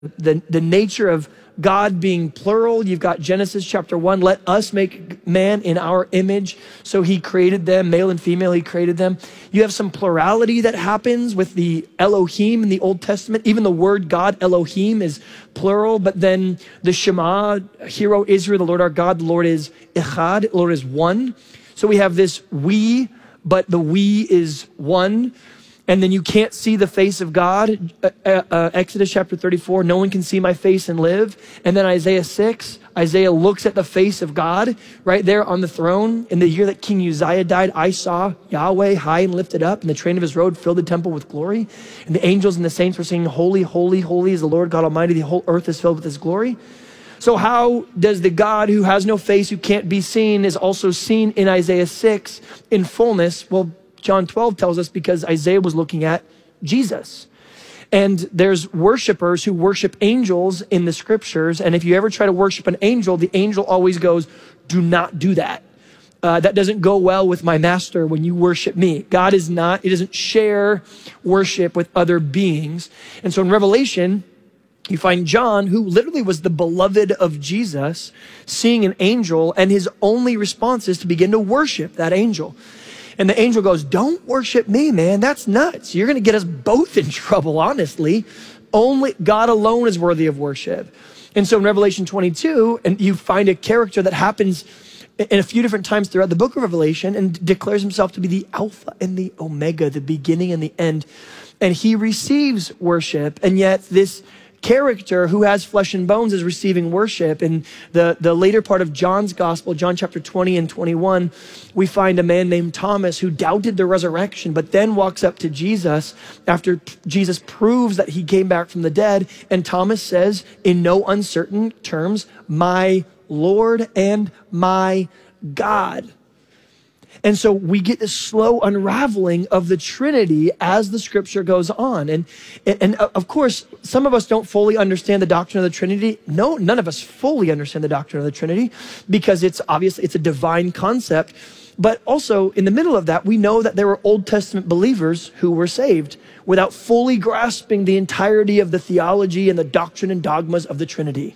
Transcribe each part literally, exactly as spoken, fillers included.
the, the nature of God being plural. You've got Genesis chapter one, let us make man in our image. So he created them, male and female, he created them. You have some plurality that happens with the Elohim in the Old Testament. Even the word God, Elohim, is plural, but then the Shema, Hear, O Israel, the Lord our God, the Lord is Echad, the Lord is one. So we have this we, but the we is one. And then you can't see the face of God. Uh, uh, Exodus chapter thirty-four, no one can see my face and live. And then Isaiah six, Isaiah looks at the face of God right there on the throne. In the year that King Uzziah died, I saw Yahweh high and lifted up, and the train of his robe filled the temple with glory. And the angels and the saints were singing, holy, holy, holy is the Lord God Almighty. The whole earth is filled with his glory. So how does the God who has no face, who can't be seen, is also seen in Isaiah six in fullness? Well, John twelve tells us because Isaiah was looking at Jesus. And there's worshipers who worship angels in the scriptures. And if you ever try to worship an angel, the angel always goes, do not do that. Uh, that doesn't go well with my master when you worship me. God is not, he doesn't share worship with other beings. And so in Revelation, you find John, who literally was the beloved of Jesus, seeing an angel, and his only response is to begin to worship that angel. And the angel goes, don't worship me, man. That's nuts. You're going to get us both in trouble, honestly. Only God alone is worthy of worship. And so in Revelation twenty-two, and you find a character that happens in a few different times throughout the book of Revelation and declares himself to be the Alpha and the Omega, the beginning and the end. And he receives worship. And yet this character who has flesh and bones is receiving worship. In the, the later part of John's gospel, John chapter twenty and twenty-one, we find a man named Thomas who doubted the resurrection, but then walks up to Jesus after Jesus proves that he came back from the dead. And Thomas says in no uncertain terms, my Lord and my God. And so we get this slow unraveling of the Trinity as the scripture goes on. And, and of course, some of us don't fully understand the doctrine of the Trinity. No, none of us fully understand the doctrine of the Trinity because it's obviously, it's a divine concept. But also in the middle of that, we know that there were Old Testament believers who were saved without fully grasping the entirety of the theology and the doctrine and dogmas of the Trinity.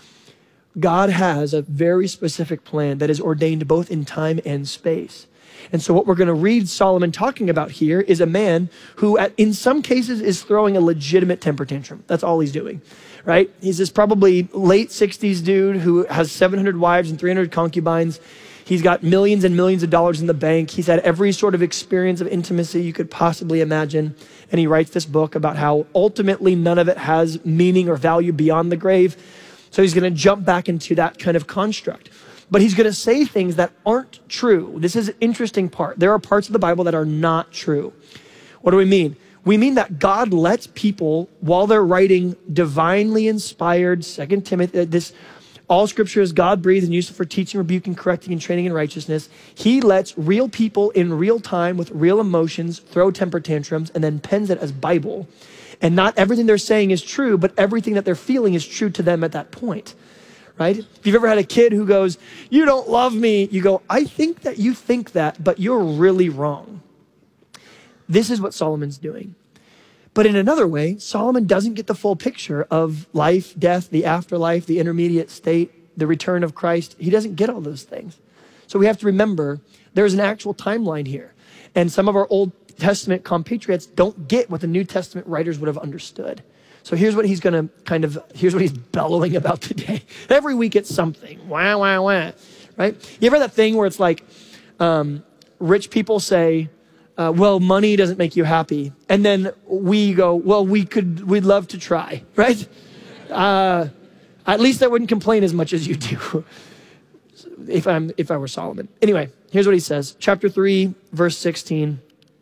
God has a very specific plan that is ordained both in time and space. And so what we're going to read Solomon talking about here is a man who at, in some cases is throwing a legitimate temper tantrum. That's all he's doing, right? He's this probably late sixties dude who has seven hundred wives and three hundred concubines. He's got millions and millions of dollars in the bank. He's had every sort of experience of intimacy you could possibly imagine. And he writes this book about how ultimately none of it has meaning or value beyond the grave. So he's going to jump back into that kind of construct. But he's going to say things that aren't true. This is an interesting part. There are parts of the Bible that are not true. What do we mean? We mean that God lets people, while they're writing divinely inspired, Second Timothy, this, all scripture is God-breathed and useful for teaching, rebuking, correcting, and training in righteousness. He lets real people in real time with real emotions throw temper tantrums and then pens it as Bible. And not everything they're saying is true, but everything that they're feeling is true to them at that point. Right? If you've ever had a kid who goes, you don't love me, you go, I think that you think that, but you're really wrong. This is what Solomon's doing. But in another way, Solomon doesn't get the full picture of life, death, the afterlife, the intermediate state, the return of Christ. He doesn't get all those things. So we have to remember there's an actual timeline here. And some of our Old Testament compatriots don't get what the New Testament writers would have understood. So here's what he's going to kind of, here's what he's bellowing about today. Every week it's something. Wah, wah, wah. Right? You ever had that thing where it's like, um, rich people say, uh, well, money doesn't make you happy. And then we go, well, we could, we'd love to try. Right? Uh, at least I wouldn't complain as much as you do if I'm, if I were Solomon. Anyway, here's what he says. Chapter three, verse sixteen.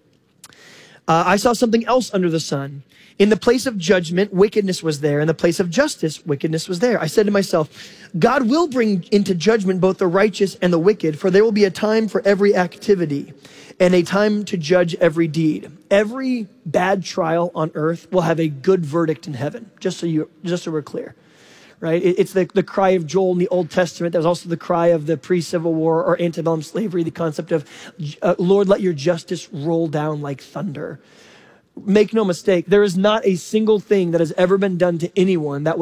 Uh, I saw something else under the sun. In the place of judgment, wickedness was there. In the place of justice, wickedness was there. I said to myself, God will bring into judgment both the righteous and the wicked, for there will be a time for every activity and a time to judge every deed. Every bad trial on earth will have a good verdict in heaven, just so you, just so we're clear. Right? It's the, the cry of Joel in the Old Testament. There's also the cry of the pre-Civil War or antebellum slavery, the concept of, uh, Lord, let your justice roll down like thunder. make no mistake, there is not a single thing that has ever been done to anyone that